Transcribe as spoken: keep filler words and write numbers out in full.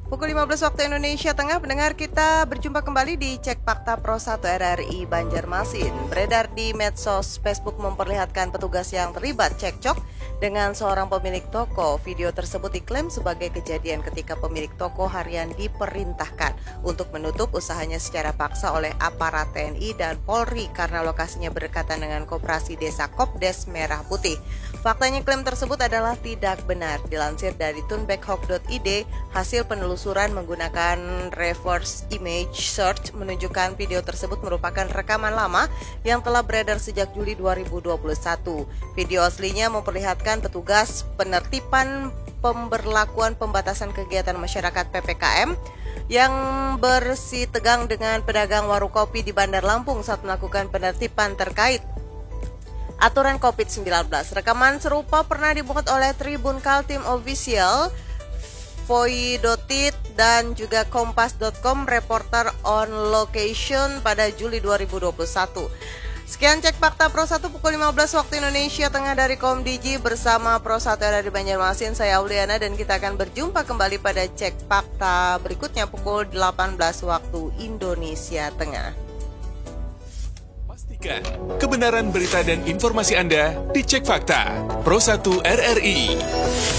Pukul lima belas waktu Indonesia Tengah, pendengar, kita berjumpa kembali di Cek Fakta Pro satu R R I Banjarmasin. Beredar di medsos Facebook memperlihatkan petugas yang terlibat cekcok dengan seorang pemilik toko. Video tersebut diklaim sebagai kejadian ketika pemilik toko harian diperintahkan untuk menutup usahanya secara paksa oleh aparat T N I dan Polri karena lokasinya berdekatan dengan Koperasi Desa Kopdes Merah Putih. Faktanya klaim tersebut adalah tidak benar. Dilansir dari tunbackhawk dot i d, hasil penelusuran menggunakan reverse image search menunjukkan video tersebut merupakan rekaman lama yang telah beredar sejak Juli dua ribu dua puluh satu. Video aslinya memperlihatkan petugas penertiban pemberlakuan pembatasan kegiatan masyarakat P P K M yang bersih tegang dengan pedagang warung kopi di Bandar Lampung saat melakukan penertiban terkait aturan covid sembilan belas. Rekaman serupa pernah dimuat oleh Tribun Kaltim Official, Voi dot i t dan juga Kompas dot com Reporter on Location pada Juli dua ribu dua puluh satu. Sekian Cek Fakta Pro satu pukul lima belas waktu Indonesia Tengah dari Komdigi bersama Pro satu R R I Banjarmasin. Saya Auliana dan kita akan berjumpa kembali pada Cek Fakta berikutnya pukul delapan belas waktu Indonesia Tengah. Pastikan kebenaran berita dan informasi Anda di Cek Fakta Pro satu R R I.